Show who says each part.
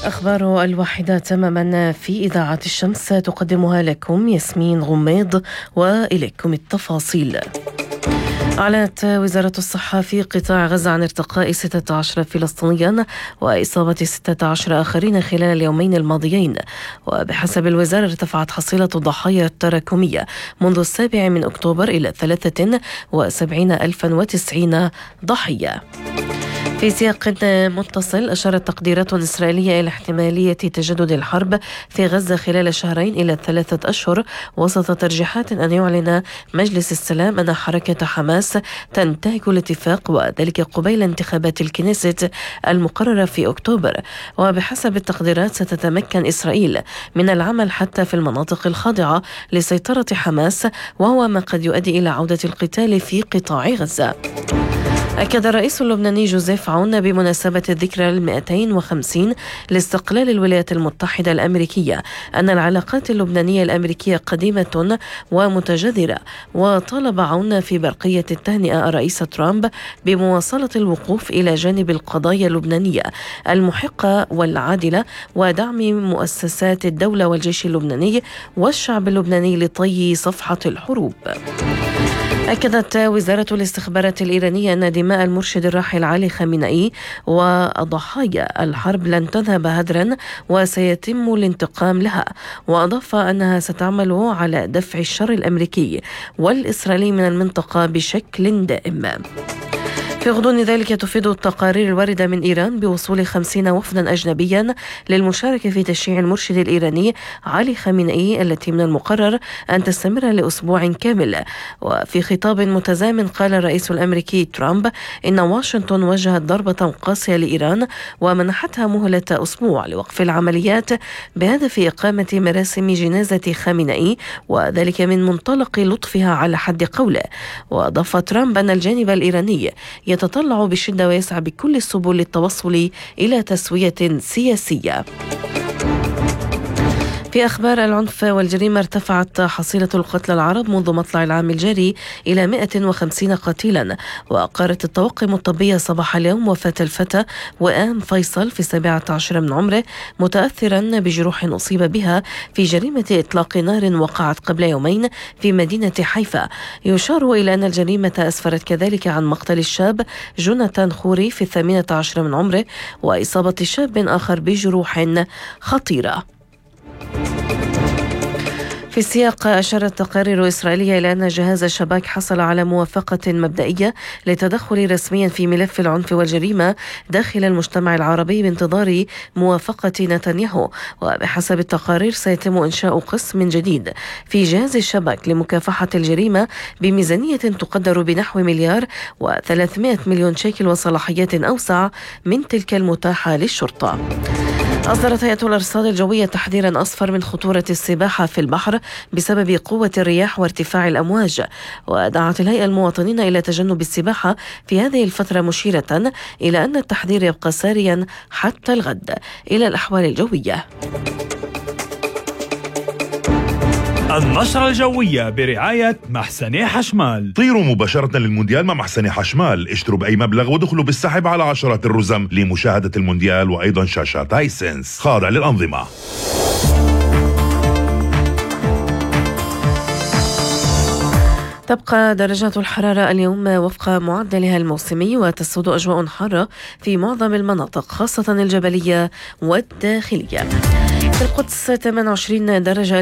Speaker 1: أخبار الواحدة تماما في إذاعة الشمس تقدمها لكم ياسمين غميض، وإليكم التفاصيل. أعلنت وزارة الصحة في قطاع غزة عن ارتقاء 16 فلسطينيا وإصابة 16 آخرين خلال اليومين الماضيين، وبحسب الوزارة ارتفعت حصيلة الضحايا التراكمية منذ 7 أكتوبر إلى 73,090 ضحية. في سياق متصل، أشارت تقديرات إسرائيلية إلى احتمالية تجدد الحرب في غزة خلال شهرين إلى 3 أشهر، وسط ترجيحات أن يعلن مجلس السلام أن حركة حماس تنتهك الاتفاق، وذلك قبيل انتخابات الكنيست المقررة في أكتوبر. وبحسب التقديرات ستتمكن إسرائيل من العمل حتى في المناطق الخاضعة لسيطرة حماس، وهو ما قد يؤدي إلى عودة القتال في قطاع غزة. أكد الرئيس اللبناني جوزيف عون بمناسبة الذكرى 250 لاستقلال الولايات المتحدة الأمريكية أن العلاقات اللبنانية الأمريكية قديمة ومتجذرة، وطالب عون في برقية التهنئة الرئيس ترامب بمواصلة الوقوف إلى جانب القضايا اللبنانية المحقة والعادلة، ودعم مؤسسات الدولة والجيش اللبناني والشعب اللبناني لطي صفحة الحروب. أكدت وزارة الاستخبارات الإيرانية أن دماء المرشد الراحل علي خامنئي وضحايا الحرب لن تذهب هدرا وسيتم الانتقام لها، وأضاف أنها ستعمل على دفع الشر الأمريكي والإسرائيلي من المنطقة بشكل دائم. في غضون ذلك تفيد التقارير الواردة من إيران بوصول 50 وفدا أجنبيا للمشاركة في تشييع المرشد الإيراني علي خامنئي، التي من المقرر أن تستمر لأسبوع كامل. وفي خطاب متزامن قال الرئيس الأمريكي ترامب إن واشنطن وجهت ضربة قاسية لإيران ومنحتها مهلة أسبوع لوقف العمليات بهدف إقامة مراسم جنازة خامنئي، وذلك من منطلق لطفها على حد قوله. وأضاف ترامب أن الجانب الإيراني يتطلع بشدة ويسعى بكل السبل للتوصل إلى تسوية سياسية. في أخبار العنف والجريمة، ارتفعت حصيلة القتلى العرب منذ مطلع العام الجاري إلى 150 قتيلا، وأقرت الطواقم الطبية صباح اليوم وفاة الفتى وآم فيصل في 17 من عمره، متأثرا بجروح أصيب بها في جريمة إطلاق نار وقعت قبل يومين في مدينة حيفا. يشار إلى أن الجريمة أسفرت كذلك عن مقتل الشاب جوناثان خوري في 18 من عمره وإصابة شاب آخر بجروح خطيرة. في السياق، أشارت تقارير إسرائيلية إلى أن جهاز الشباك حصل على موافقة مبدئية للتدخل رسميا في ملف العنف والجريمة داخل المجتمع العربي بانتظار موافقة نتنياهو. وبحسب التقارير سيتم إنشاء قسم جديد في جهاز الشباك لمكافحة الجريمة بميزانية تقدر بنحو 1,300,000,000 شيكل وصلاحيات أوسع من تلك المتاحة للشرطة. أصدرت هيئة الأرصاد الجوية تحذيرا أصفر من خطورة السباحة في البحر بسبب قوة الرياح وارتفاع الأمواج، ودعت الهيئة المواطنين إلى تجنب السباحة في هذه الفترة، مشيرة إلى أن التحذير يبقى ساريا حتى الغد. إلى الأحوال الجوية.
Speaker 2: النشرة الجوية برعاية محسن حشمال.
Speaker 3: طيروا مباشرة للمونديال مع محسن حشمال، اشتروا بأي مبلغ ودخلوا بالسحب على عشرات الرزم لمشاهدة المونديال، وأيضا شاشات هايسنس خاضع للأنظمة.
Speaker 1: تبقى درجات الحرارة اليوم وفق معدلها الموسمي، وتسود أجواء حارة في معظم المناطق خاصة الجبلية والداخلية. في القدس 28 درجة